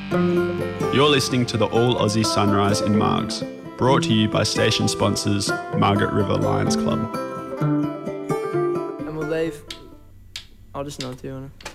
You're listening to the All Aussie Sunrise in Margs, brought to you by station sponsors Margaret River Lions Club. And we'll leave. I'll just nod to you on it.